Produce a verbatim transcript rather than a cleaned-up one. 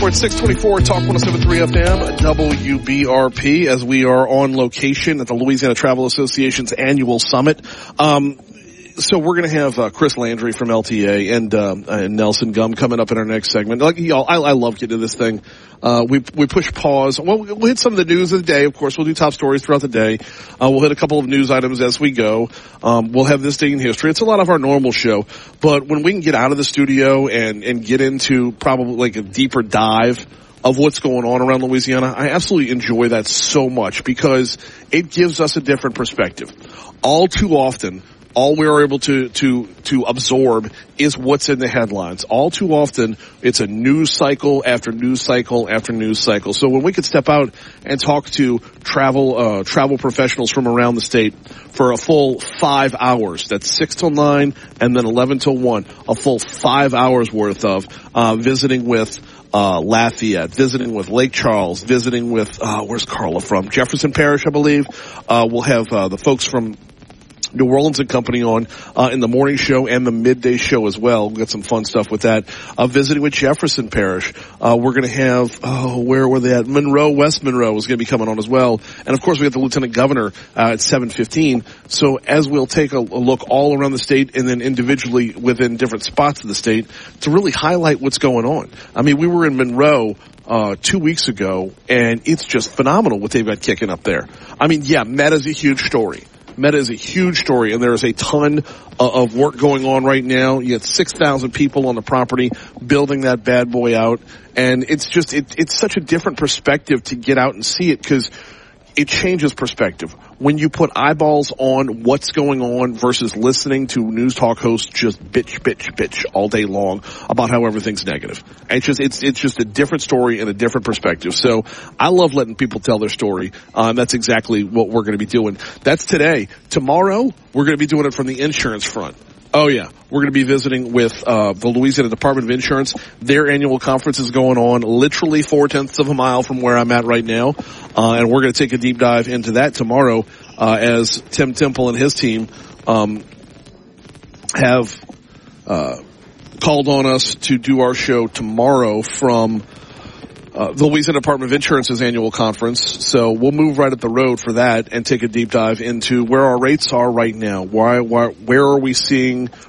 We're at six twenty-four Talk one oh seven point three F M, W B R P, as we are on location at the Louisiana Travel Association's annual summit. Um, so we're going to have uh, Chris Landry from L T A and, uh, and Nelson Gum coming up in our next segment. Like, y'all, I, I love getting to this thing. Uh, we, we push pause. Well, we'll hit some of the news of the day. Of course, we'll do top stories throughout the day. Uh, we'll hit a couple of news items as we go. Um, we'll have this day in history. It's a lot of our normal show. But when we can get out of the studio and, and get into probably like a deeper dive of what's going on around Louisiana, I absolutely enjoy that so much because it gives us a different perspective. All too often, all we are able to, to, to absorb is what's in the headlines. All too often, it's a news cycle after news cycle after news cycle. So when we could step out and talk to travel, uh, travel professionals from around the state for a full five hours, that's six till nine and then eleven till one, a full five hours worth of, uh, visiting with, uh, Lafayette, visiting with Lake Charles, visiting with, uh, where's Carla from? Jefferson Parish, I believe. Uh, we'll have, uh, the folks from New Orleans and Company on uh, in the morning show and the midday show as well. We'll get some fun stuff with that. Uh, visiting with Jefferson Parish. Uh, we're going to have, oh, where were they at? Monroe, West Monroe is going to be coming on as well. And, of course, we got the Lieutenant Governor uh, at seven fifteen. So as we'll take a, a look all around the state and then individually within different spots of the state to really highlight what's going on. I mean, we were in Monroe Uh, two weeks ago, and it's just phenomenal what they've got kicking up there. I mean, yeah, Meta's a huge story. Meta is a huge story, and there is a ton of work going on right now. You have six thousand people on the property building that bad boy out, and it's just, it, it's such a different perspective to get out and see it because it changes perspective. When you put eyeballs on what's going on versus listening to news talk hosts just bitch, bitch, bitch all day long about how everything's negative. It's just, it's, it's just a different story and a different perspective. So I love letting people tell their story. Um, that's exactly what we're going to be doing. That's today. Tomorrow, we're going to be doing it from the insurance front. Oh, yeah. We're going to be visiting with uh the Louisiana Department of Insurance. Their annual conference is going on literally four-tenths of a mile from where I'm at right now. Uh and we're going to take a deep dive into that tomorrow uh as Tim Temple and his team um have uh called on us to do our show tomorrow from Uh, the Louisiana Department of Insurance's annual conference. So we'll move right up the road for that and take a deep dive into where our rates are right now. Why, why, where are we seeing